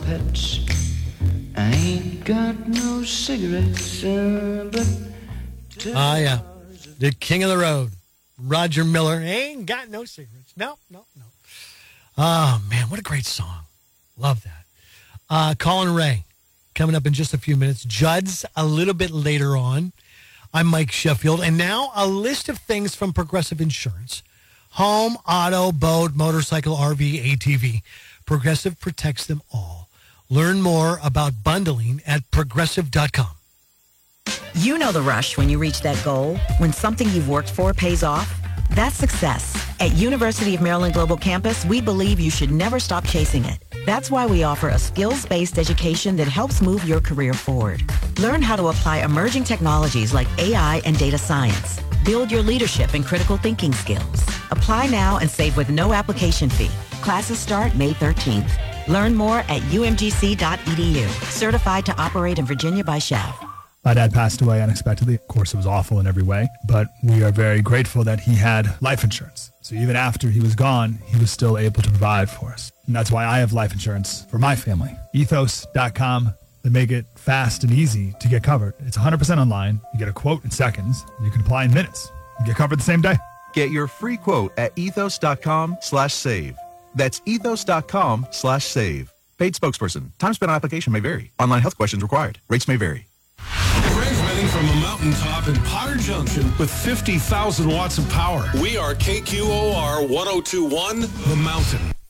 pets. I ain't got no cigarettes, but... yeah. The king of the road, Roger Miller. Ain't got no cigarettes. No. Oh, man, what a great song. Love that. Colin Ray, coming up in just a few minutes. Judd's a little bit later on. I'm Mike Sheffield. And now a list of things from Progressive Insurance. Home, auto, boat, motorcycle, RV, ATV. Progressive protects them all. Learn more about bundling at Progressive.com. You know the rush when you reach that goal, when something you've worked for pays off. That's success. At University of Maryland Global Campus, we believe you should never stop chasing it. That's why we offer a skills-based education that helps move your career forward. Learn how to apply emerging technologies like AI and data science. Build your leadership and critical thinking skills. Apply now and save with no application fee. Classes start May 13th. Learn more at umgc.edu. Certified to operate in Virginia by SCHEV. My dad passed away unexpectedly. Of course, it was awful in every way, but we are very grateful that he had life insurance. So even after he was gone, he was still able to provide for us. And that's why I have life insurance for my family. Ethos.com. They make it fast and easy to get covered. It's 100% online. You get a quote in seconds. And you can apply in minutes. You get covered the same day. Get your free quote at ethos.com/save. That's ethos.com/save. Paid spokesperson. Time spent on application may vary. Online health questions required. Rates may vary. Transmitting from a mountaintop in Potter Junction with 50,000 watts of power. We are KQOR 1021, The Mountain.